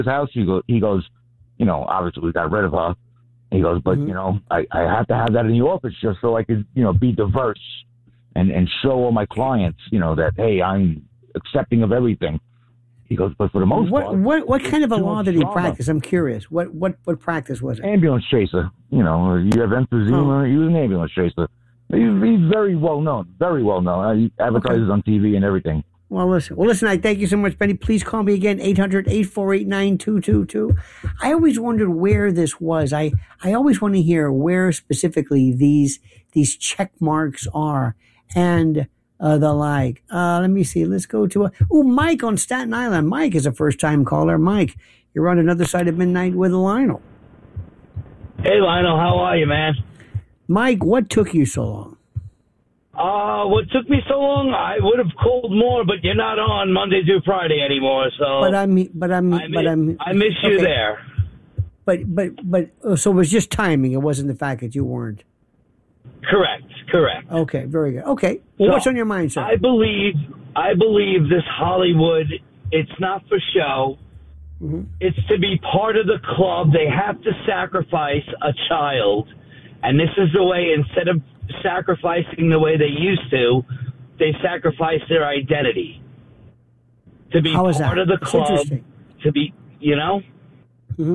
his house. He goes, obviously we got rid of her. He goes, but I have to have that in the office just so I could, be diverse and show all my clients, that hey, I'm accepting of everything. He goes, but for the most part, what kind of a law did he practice? I'm curious. What practice was it? Ambulance chaser. You have emphysema. He was an ambulance chaser. He's very well known. Very well known. He advertises on TV and everything. Well, listen. I thank you so much, Benny. Please call me again, 800-848-9222. I always wondered where this was. I always want to hear where specifically these check marks are and the like. Let me see. Let's go to Mike on Staten Island. Mike is a first-time caller. Mike, you're on another side of midnight with Lionel. Hey, Lionel. How are you, man? Mike, what took you so long? What took me so long? I would have called more, but you're not on Monday through Friday anymore. So, I miss you there. But so it was just timing. It wasn't the fact that you weren't. Correct. Okay, very good. Okay, well, so what's on your mind, sir? I believe this Hollywood. It's not for show. Mm-hmm. It's to be part of the club. They have to sacrifice a child, and this is the way. Instead of sacrificing the way they used to, they sacrifice their identity to be part of the club. To be, Mm-hmm.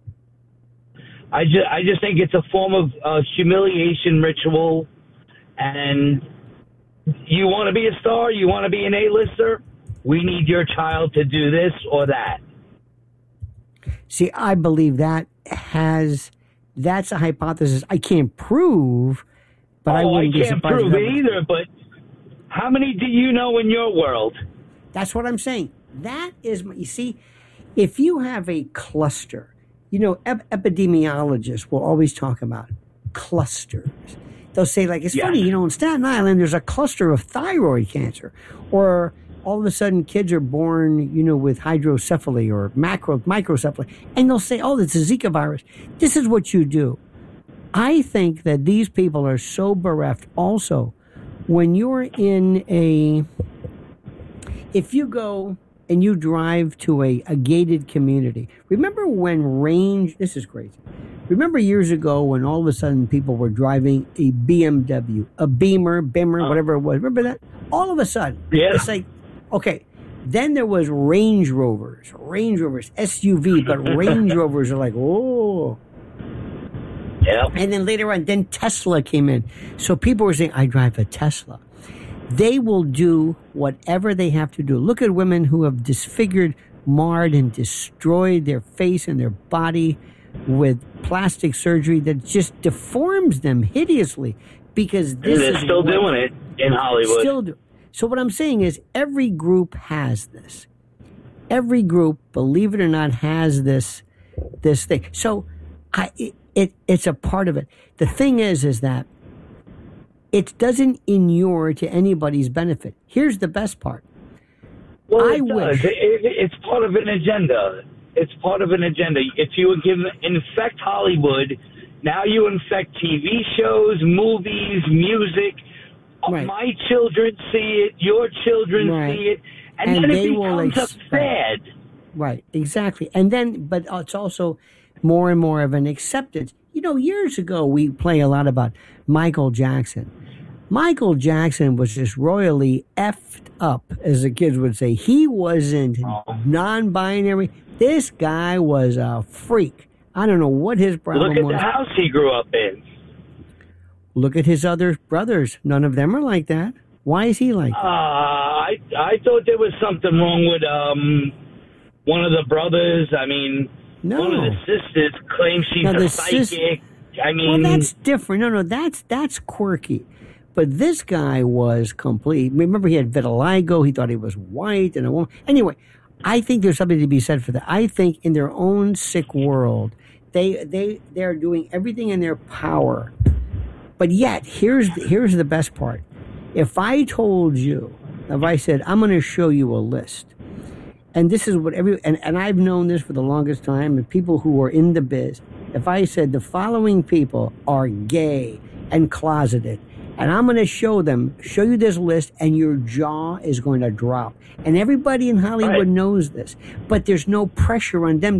I just think it's a form of humiliation ritual, and you want to be a star, you want to be an A-lister, we need your child to do this or that. See, I believe that's a hypothesis I can't prove. But I can't prove it either, but how many do you know in your world? That's what I'm saying. That is, you see, if you have a cluster, epidemiologists will always talk about clusters. They'll say, it's funny, in Staten Island, there's a cluster of thyroid cancer. Or all of a sudden, kids are born, with hydrocephaly or microcephaly. And they'll say, it's a Zika virus. This is what you do. I think that these people are so bereft also. When you're if you go and you drive to a gated community, remember when this is crazy. Remember years ago when all of a sudden people were driving a BMW, a Beamer, whatever it was. Remember that? All of a sudden. Yeah. It's like, okay, then there was Range Rovers, SUV, but Range Rovers are like, oh. Yeah. And then later on, Tesla came in. So people were saying, I drive a Tesla. They will do whatever they have to do. Look at women who have disfigured, marred, and destroyed their face and their body with plastic surgery that just deforms them hideously because they're still doing it in Hollywood. So what I'm saying is every group has this. Every group, believe it or not, has this thing. So it's a part of it. The thing is that it doesn't inure to anybody's benefit. Here's the best part. Well, it's part of an agenda. It's part of an agenda. If you would infect Hollywood, now you infect TV shows, movies, music. Right. My children see it. Your children see it. And then it becomes a fad. Right, exactly. And then, but it's also more and more of an acceptance. Years ago, we play a lot about Michael Jackson. Michael Jackson was just royally effed up, as the kids would say. He wasn't non-binary. This guy was a freak. I don't know what his problem was. Look at the house he grew up in. Look at his other brothers. None of them are like that. Why is he like that? I thought there was something wrong with one of the brothers. I mean, one of the sisters claims she's a psychic. Well, that's different. No, that's quirky. But this guy was complete. Remember, he had vitiligo. He thought he was white and a woman. Anyway, I think there's something to be said for that. I think in their own sick world, they're doing everything in their power. But yet, here's the best part. If I told you, if I said, I'm going to show you a list, and this is what and I've known this for the longest time, and people who are in the biz, if I said the following people are gay and closeted, And I'm going to show you this list, and your jaw is going to drop. And everybody in Hollywood knows this, but there's no pressure on them